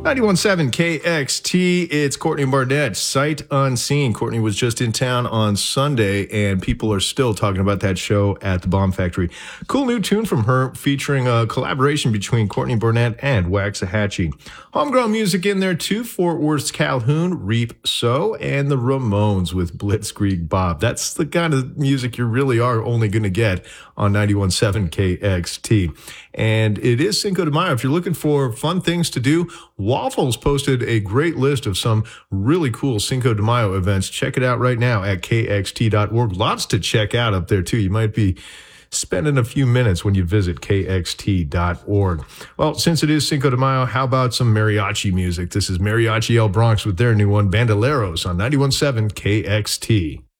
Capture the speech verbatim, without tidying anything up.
ninety-one point seven K X T, it's Courtney Barnett, Sight Unseen. Courtney was just in town on Sunday, and people are still talking about that show at the Bomb Factory. Cool new tune from her featuring a collaboration between Courtney Barnett and Waxahachie. Homegrown music in there too, Fort Worth's Calhoun, Reap So, and the Ramones with Blitzkrieg Bob. That's the kind of music you really are only going to get on ninety-one point seven K X T. And it is Cinco de Mayo. If you're looking for fun things to do, Waffles posted a great list of some really cool Cinco de Mayo events. Check it out right now at K X T dot org. Lots to check out up there, too. You might be spending a few minutes when you visit K X T dot org. Well, since it is Cinco de Mayo, how about some mariachi music? This is Mariachi El Bronx with their new one, Bandoleros, on ninety-one point seven K X T.